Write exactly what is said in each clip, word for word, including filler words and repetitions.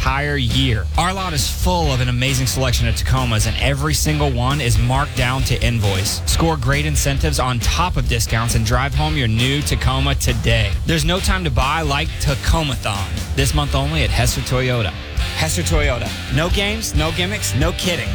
entire year. Our lot is full of an amazing selection of Tacomas, and every single one is marked down to invoice. Score great incentives on top of discounts and drive home your new Tacoma today. There's no time to buy like Tacomathon. This month only at Hester Toyota. Hester Toyota. No games, no gimmicks, no kidding.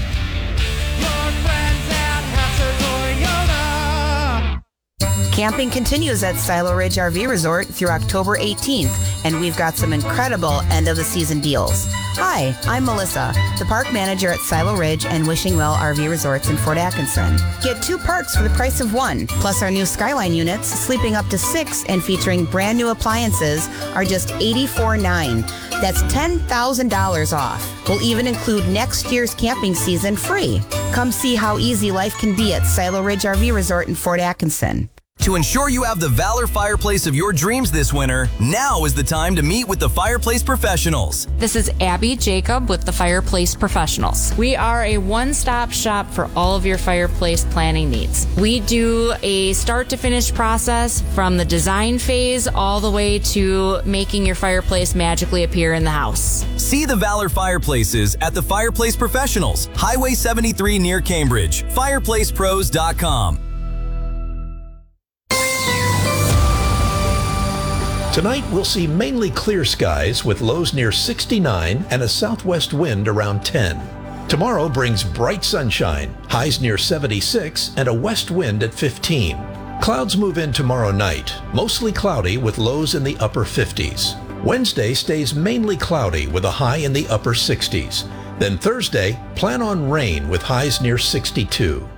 Camping continues at Silo Ridge R V Resort through October eighteenth, and we've got some incredible end-of-the-season deals. Hi, I'm Melissa, the park manager at Silo Ridge and Wishing Well R V Resorts in Fort Atkinson. Get two parks for the price of one, plus our new Skyline units, sleeping up to six and featuring brand new appliances, are just eighty-four dollars and nine cents. That's ten thousand dollars off. We'll even include next year's camping season free. Come see how easy life can be at Silo Ridge R V Resort in Fort Atkinson. To ensure you have the Valor fireplace of your dreams this winter, now is the time to meet with the Fireplace Professionals. This is Abby Jacob with the Fireplace Professionals. We are a one-stop shop for all of your fireplace planning needs. We do a start-to-finish process from the design phase all the way to making your fireplace magically appear in the house. See the Valor fireplaces at the Fireplace Professionals, Highway seventy-three near Cambridge, fireplace pros dot com. Tonight, we'll see mainly clear skies with lows near sixty-nine and a southwest wind around ten. Tomorrow brings bright sunshine, highs near seventy-six and a west wind at fifteen. Clouds move in tomorrow night, mostly cloudy with lows in the upper fifties. Wednesday stays mainly cloudy with a high in the upper sixties. Then Thursday, plan on rain with highs near sixty-two.